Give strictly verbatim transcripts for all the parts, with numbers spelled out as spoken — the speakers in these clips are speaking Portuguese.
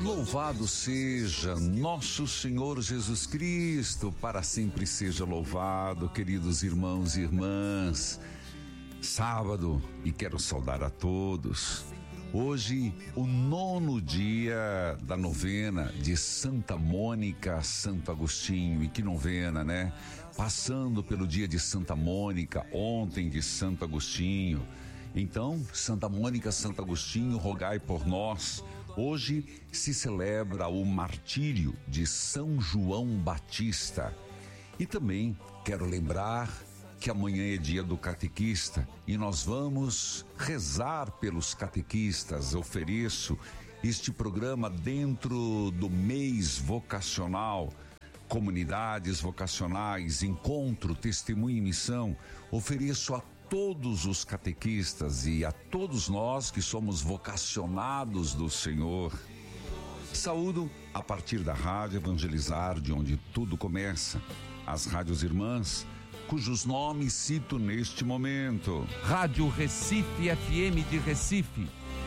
Louvado seja nosso Senhor Jesus Cristo, para sempre seja louvado, queridos irmãos e irmãs. Sábado, e quero saudar a todos. Hoje, o nono dia da novena de Santa Mônica, Santo Agostinho. E que novena, né? Passando pelo dia de Santa Mônica, ontem de Santo Agostinho. Então, Santa Mônica, Santo Agostinho, rogai por nós. Hoje se celebra o martírio de São João Batista. E também quero lembrar que amanhã é dia do catequista e nós vamos rezar pelos catequistas. Ofereço este programa dentro do mês vocacional, comunidades vocacionais, encontro, testemunho e missão. Ofereço a todos os catequistas e a todos nós que somos vocacionados do Senhor. Saúdo a partir da Rádio Evangelizar, de onde tudo começa, as rádios irmãs, cujos nomes cito neste momento. Rádio Recife, F M de Recife.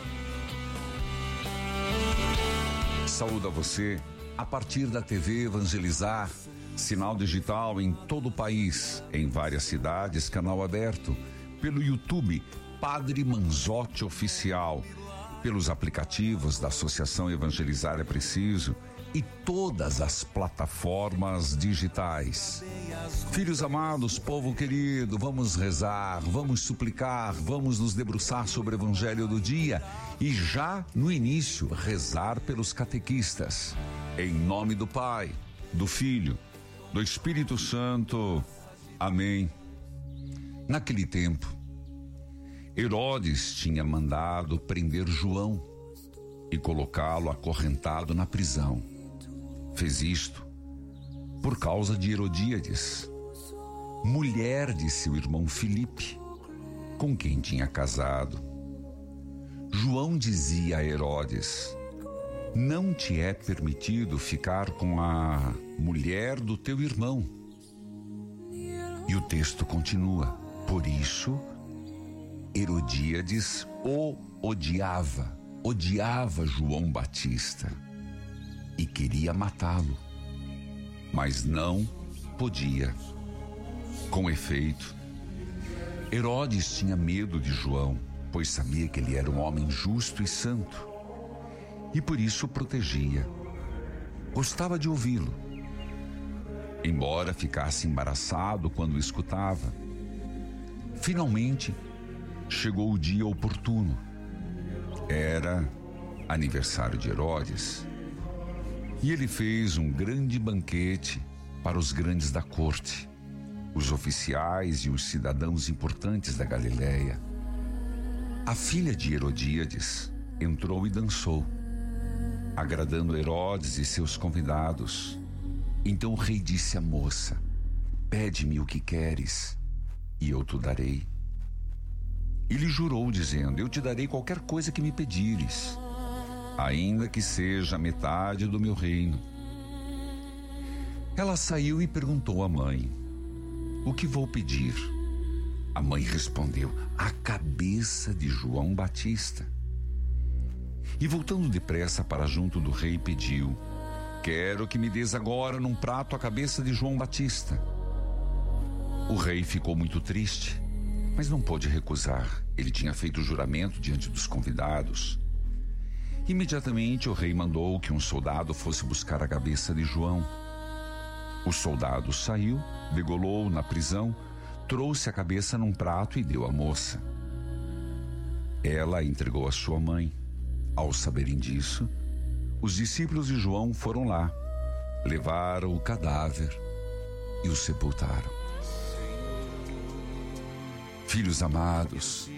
Saúdo a você a partir da T V Evangelizar, sinal digital em todo o país, em várias cidades, canal aberto, pelo YouTube Padre Manzotti Oficial, pelos aplicativos da Associação Evangelizar é Preciso e todas as plataformas digitais. Filhos amados, povo querido, vamos rezar, vamos suplicar, vamos nos debruçar sobre o Evangelho do dia e já no início rezar pelos catequistas. Em nome do Pai, do Filho, do Espírito Santo. Amém. Naquele tempo, Herodes tinha mandado prender João e colocá-lo acorrentado na prisão. Fez isto por causa de Herodíades, mulher de seu irmão Filipe, com quem tinha casado. João dizia a Herodes: não te é permitido ficar com a mulher do teu irmão. E o texto continua: por isso, Herodíades o odiava, odiava João Batista e queria matá-lo, mas não podia. Com efeito, Herodes tinha medo de João, pois sabia que ele era um homem justo e santo, e por isso o protegia. Gostava de ouvi-lo, embora ficasse embaraçado quando o escutava. Finalmente, chegou o dia oportuno. Era aniversário de Herodes e ele fez um grande banquete para os grandes da corte, os oficiais e os cidadãos importantes da Galileia. A filha de Herodíades entrou e dançou, agradando Herodes e seus convidados. Então o rei disse à moça: pede-me o que queres e eu te darei. Ele jurou, dizendo: eu te darei qualquer coisa que me pedires, ainda que seja metade do meu reino. Ela saiu e perguntou à mãe: o que vou pedir? A mãe respondeu: a cabeça de João Batista. E voltando depressa para junto do rei, pediu: quero que me des agora num prato a cabeça de João Batista. O rei ficou muito triste, mas não pôde recusar. Ele tinha feito o juramento diante dos convidados. Imediatamente o rei mandou que um soldado fosse buscar a cabeça de João. O soldado saiu, degolou na prisão, trouxe a cabeça num prato e deu à moça. Ela a entregou à sua mãe. Ao saberem disso, os discípulos de João foram lá, levaram o cadáver e o sepultaram. Filhos amados,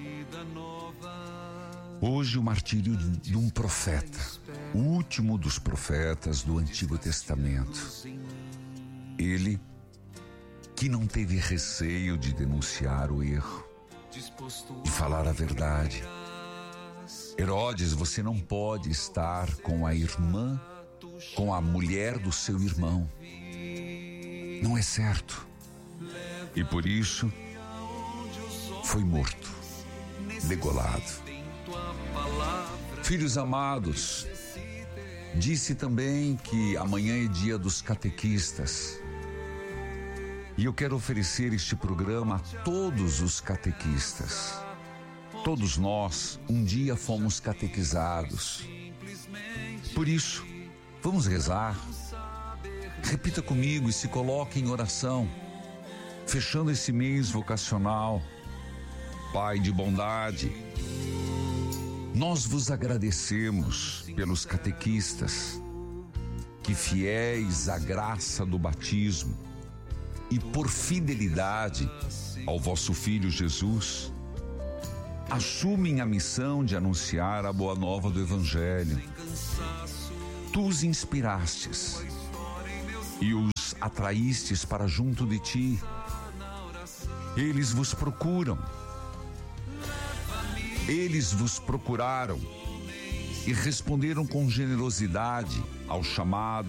hoje o martírio de um profeta, o último dos profetas do Antigo Testamento. Ele que não teve receio de denunciar o erro, de falar a verdade. Herodes, você não pode estar com a irmã, com a mulher do seu irmão. Não é certo. E por isso foi morto, degolado. Filhos amados, Disse também que amanhã é dia dos catequistas. E eu quero oferecer este programa a todos os catequistas. Todos nós, um dia fomos catequizados. Por isso, vamos rezar. Repita comigo e se coloque em oração, fechando esse mês vocacional. Pai de bondade, nós vos agradecemos pelos catequistas que, fiéis à graça do batismo e por fidelidade ao vosso Filho Jesus, assumem a missão de anunciar a boa nova do Evangelho. Tu os inspirastes e os atraístes para junto de ti. Eles vos procuram. Eles vos procuraram e responderam com generosidade ao chamado